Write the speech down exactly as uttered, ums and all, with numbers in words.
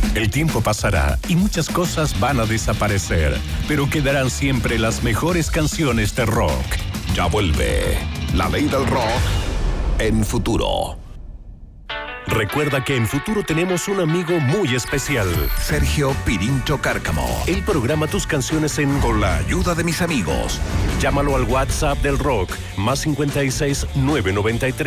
El tiempo pasará y muchas cosas van a desaparecer, pero quedarán siempre las mejores canciones de rock. Ya vuelve La Ley del Rock en Futuro. Recuerda que en Futuro tenemos un amigo muy especial, Sergio Pirincho Cárcamo. Él programa tus canciones en Con la ayuda de mis amigos. Llámalo al WhatsApp del rock, más cincuenta y seis, nueve noventa y tres.